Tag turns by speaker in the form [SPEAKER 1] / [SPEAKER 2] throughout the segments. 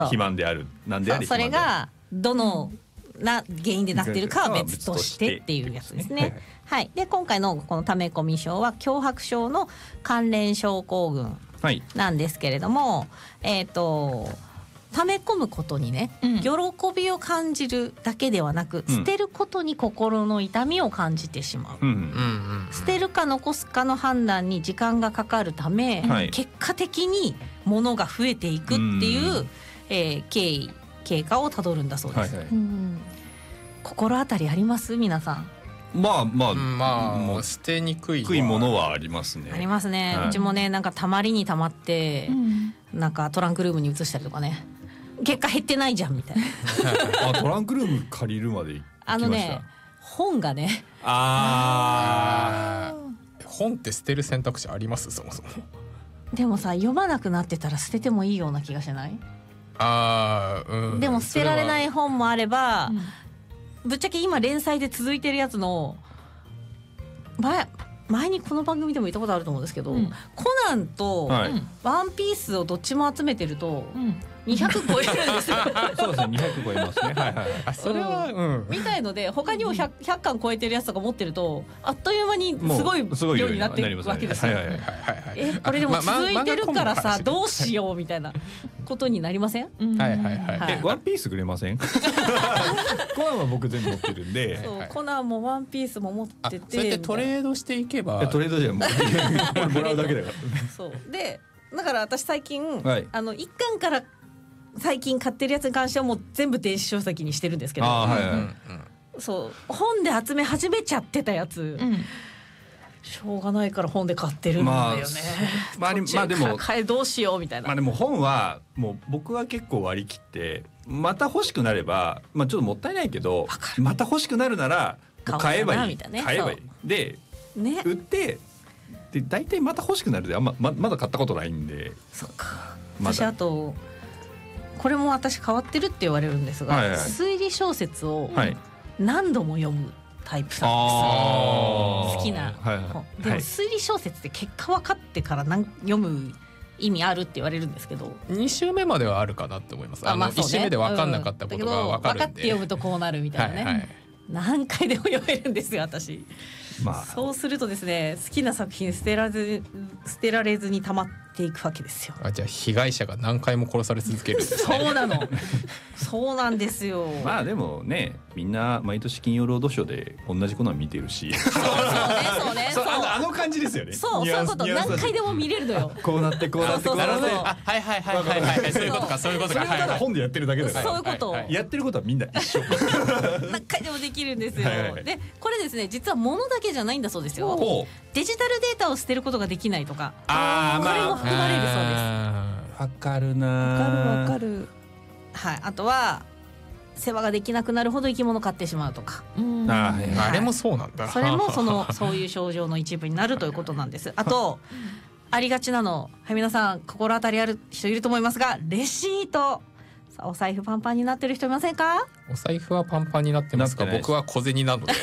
[SPEAKER 1] 肥満であるなんであり
[SPEAKER 2] それがどのな原因でなってるかは別としてっていうやつですね。はい。で今回のこのため込み症は強迫症の関連症候群なんですけれども、ため込むことにね、喜びを感じるだけではなく、捨てることに心の痛みを感じてしまう、捨てるか残すかの判断に時間がかかるため、結果的に物が増えていくっていう、経過をたどるんだそうです、心当たりあります皆さん？
[SPEAKER 3] まあ捨てにくいものはありますね。
[SPEAKER 2] ありますね、うちもねなんかたまりにたまって、なんかトランクルームに移したりとかね、結果減ってないじゃんみたいな
[SPEAKER 3] トランクルーム借りるまで行きました。
[SPEAKER 2] 本がね、
[SPEAKER 4] 本って捨てる選択肢あります？そもそも。
[SPEAKER 2] でもさ読まなくなってたら捨ててもいいような気がしない？でも捨てられない本もあれば、ぶっちゃけ今連載で続いてるやつの前にこの番組でも言ったことあると思うんですけど、コナンとワンピースをどっちも集めてると200超えるんですよ
[SPEAKER 3] そうですね、200超えますね。
[SPEAKER 4] それは
[SPEAKER 2] みたいので、他にも 100巻超えてるやつとか持ってるとあっという間にすごい量になってるわけですよ。これでも続いてるからさどうしようみたいなことになりません？
[SPEAKER 3] ワンピースくれません？コナンは僕全部持ってるんで。
[SPEAKER 2] コナンもワンピースも持ってて、
[SPEAKER 4] それでトレードしていけば。
[SPEAKER 3] トレードじゃもらうだけだから。
[SPEAKER 2] そうでだから私最近、1巻から最近買ってるやつに関してはもう全部電子書籍にしてるんですけど、そう本で集め始めちゃってたやつ、しょうがないから本で買ってるんだよね。でもどうしようみたいな。
[SPEAKER 3] でも本はもう僕は結構割り切って、また欲しくなれば、ちょっともったいないけどまた欲しくなるなら買えばいい、買えばいいで、売ってで大体また欲しくなるでまだ買ったことないんで。
[SPEAKER 2] そうか。私あとこれも私変わってるって言われるんですが、推理小説を何度も読むタイプなんです。好きな本でも推理小説って結果分かってから読む意味あるって言われるんですけど、
[SPEAKER 4] 2週目まではあるかなって思います。1週目で分かんなかったことが分かるんで、
[SPEAKER 2] 分かって読むとこうなるみたいなね、何回でも読めるんですよ私。そうするとですね、好きな作品捨てられずに溜まっていくわけですよ。
[SPEAKER 4] じゃあ被害者が何回も殺され続けるんですね。
[SPEAKER 2] そうなのそうなんですよ。
[SPEAKER 3] でもね、みんな毎年金曜ロードショーで同じコナン見てるし、
[SPEAKER 2] そうね
[SPEAKER 3] あの感じですよね。
[SPEAKER 2] そういうこと何回でも見れるのよ。
[SPEAKER 3] こうなってこうなってこうなって、
[SPEAKER 4] そういうことかそういうことか。
[SPEAKER 3] それから本でやってるだけだから。
[SPEAKER 2] そういうこと
[SPEAKER 3] やってることはみんな一緒。
[SPEAKER 2] 何回でもできるんですよ。でこれですね、実は物だけじゃないんだそうですよ。デジタルデータを捨てることができないとか、これも含まれるそうです。
[SPEAKER 3] わかるな。
[SPEAKER 2] わかる。はい。あとは世話ができなくなるほど生き物飼ってしまうとか。
[SPEAKER 4] あれもそうなんだ。
[SPEAKER 2] それもそういう症状の一部になるということなんです。あとありがちなの、皆さん心当たりある人いると思いますが、レシート。お財布パンパンになってる人いませんか？
[SPEAKER 4] お財布はパンパンになってますか？僕は小銭なので。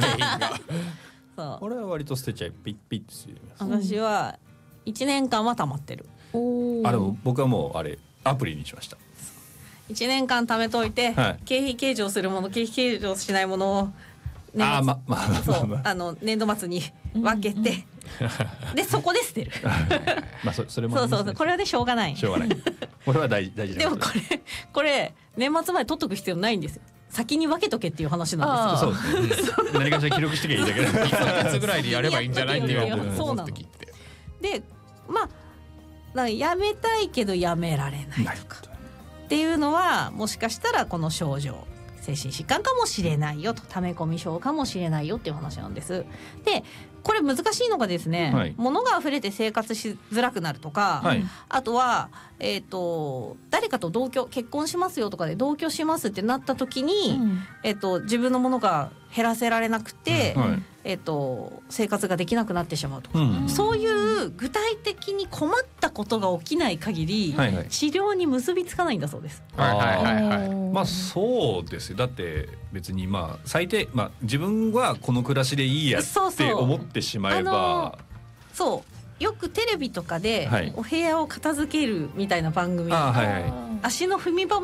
[SPEAKER 3] これは割と捨てちゃいピッピッってする。
[SPEAKER 2] 私は1年間は溜まってる。
[SPEAKER 3] 僕はもうアプリにしました。
[SPEAKER 2] 1年間貯めといて、経費計上するもの、経費計上しないものを年度末に分けて、でそこで捨てる。
[SPEAKER 3] それも
[SPEAKER 2] これはねしょうがない。
[SPEAKER 3] これは大事。
[SPEAKER 2] でもこれ年末まで取っとく必要ないんですよ。先に分けとけっていう話なんですよ。
[SPEAKER 3] そうですね。何かしら記録してきゃいいだけだ。
[SPEAKER 4] 1ヶ月ぐらいでやればいいんじゃないっていう思ってきて。
[SPEAKER 2] でやめたいけどやめられないとかっていうのは、もしかしたらこの症状、精神疾患かもしれないよと、ため込み症かもしれないよっていう話なんです。でこれ難しいのがですね、物が溢れて生活しづらくなるとか、あとは誰かと同居、結婚しますよとかで同居しますってなった時に、自分のものが減らせられなくて、生活ができなくなってしまうとか、そういう具体的に困ったことが起きない限り、治療に結びつかないんだそうです。
[SPEAKER 3] そうですよ。だって別に最低自分はこの暮らしでいいやって思ってしまえば、
[SPEAKER 2] よくテレビとかでお部屋を片付けるみたいな番組、足の踏み場